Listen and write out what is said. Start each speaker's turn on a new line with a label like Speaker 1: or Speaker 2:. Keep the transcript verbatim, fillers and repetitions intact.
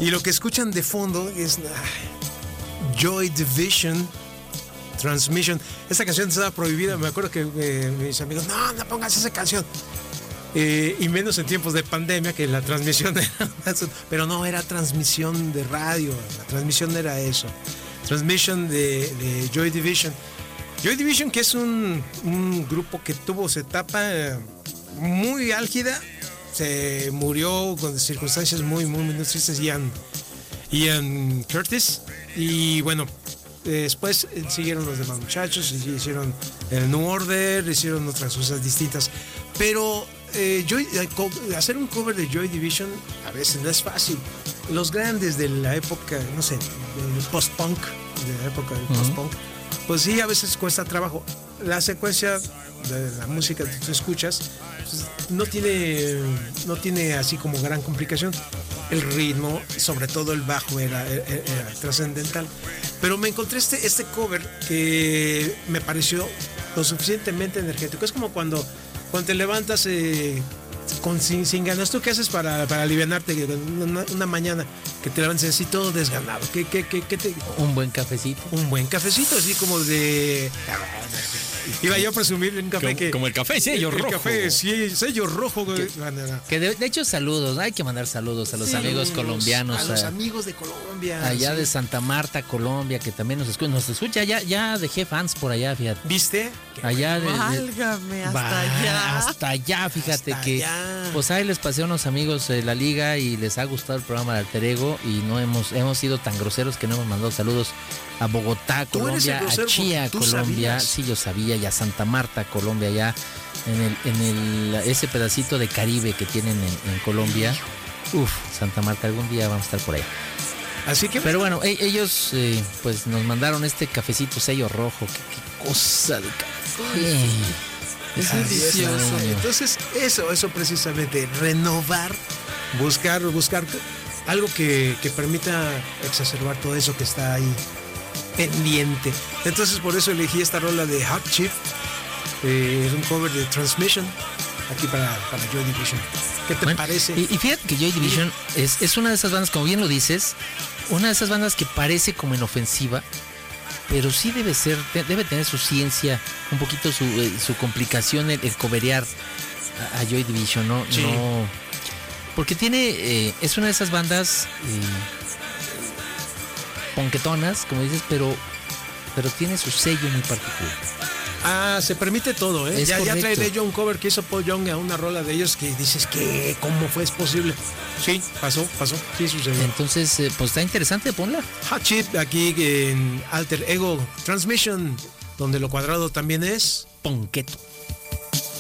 Speaker 1: Y lo que escuchan de fondo es ah, Joy Division, Transmission. Esa canción estaba prohibida. Me acuerdo que eh, mis amigos, no, no pongas esa canción. Eh, y menos en tiempos de pandemia, que la transmisión era, pero no, era transmisión de radio, la transmisión era eso, transmisión de, de Joy Division. Joy Division, que es un, un grupo que tuvo su etapa muy álgida, se murió con circunstancias muy, muy, muy tristes, Ian, Ian Curtis, y bueno, después siguieron los demás muchachos, hicieron el New Order, hicieron otras cosas distintas, pero Eh, Joy, hacer un cover de Joy Division a veces no es fácil. Los grandes de la época, no sé, del post-punk, de la época del uh-huh. post-punk, pues sí, a veces cuesta trabajo. La secuencia de la música que tú escuchas pues, no tiene, no tiene así como gran complicación. El ritmo, sobre todo el bajo, era, era, era trascendental. Pero me encontré este, este cover que me pareció lo suficientemente energético. Es como cuando Cuando te levantas eh, con, sin, sin ganas, ¿tú qué haces para, para alivianarte una, una mañana que te levantes así todo desganado? ¿Qué, qué, qué, qué te...
Speaker 2: Un buen cafecito.
Speaker 1: Un buen cafecito, así como de... Iba yo a presumir un café
Speaker 2: como,
Speaker 1: que...
Speaker 2: Como el café sello
Speaker 1: el,
Speaker 2: rojo.
Speaker 1: El café sí, sello rojo.
Speaker 2: Que, que de, de hecho saludos, hay que mandar saludos a los sí, amigos los, colombianos.
Speaker 1: A los a, amigos de Colombia.
Speaker 2: Allá
Speaker 1: sí.
Speaker 2: de Santa Marta, Colombia, que también nos escucha. Nos escucha, ya, ya dejé fans por allá, fíjate.
Speaker 1: ¿Viste?
Speaker 2: Allá de, de,
Speaker 3: Válgame, hasta
Speaker 2: va,
Speaker 3: allá.
Speaker 2: Hasta allá, fíjate
Speaker 1: hasta
Speaker 2: que...
Speaker 1: allá.
Speaker 2: Pues ahí les pasé a unos amigos de la liga y les ha gustado el programa de Alter Ego y no hemos, hemos sido tan groseros que no hemos mandado saludos a Bogotá, Colombia, a Chía, Colombia, sabías. Sí, yo sabía, y a Santa Marta, Colombia, allá en el, en el ese pedacito de Caribe que tienen en, en Colombia. Uf, Santa Marta, algún día vamos a estar por ahí.
Speaker 1: Así que,
Speaker 2: pero bueno, ellos eh, pues nos mandaron este cafecito sello rojo, qué, qué cosa de café.
Speaker 1: Es delicioso. Entonces, eso, eso precisamente, renovar, buscar, buscar algo que, que permita exacerbar todo eso que está ahí pendiente. Entonces, por eso elegí esta rola de Hot Chip. Eh, es un cover de Transmission aquí para, para Joy Division. ¿Qué te bueno, parece?
Speaker 2: Y, y fíjate que Joy Division es, es una de esas bandas, como bien lo dices, una de esas bandas que parece como inofensiva, pero sí debe ser, debe tener su ciencia, un poquito su, eh, su complicación el, el coverear a, a Joy Division, ¿no?
Speaker 1: Sí.
Speaker 2: No, porque tiene, eh, es una de esas bandas eh, ponquetonas, como dices, pero, pero tiene su sello muy particular.
Speaker 1: Ah, se permite todo, ¿eh?
Speaker 2: Es
Speaker 1: ya, ya
Speaker 2: correcto.
Speaker 1: traeré yo un cover que hizo Paul Young a una rola de ellos que dices que cómo fue es posible. Sí, pasó, pasó, sí sucedió.
Speaker 2: Entonces, eh, pues está interesante, ponla.
Speaker 1: Hot Chip aquí en Alter Ego Transmission, donde lo cuadrado también es
Speaker 2: ponqueto.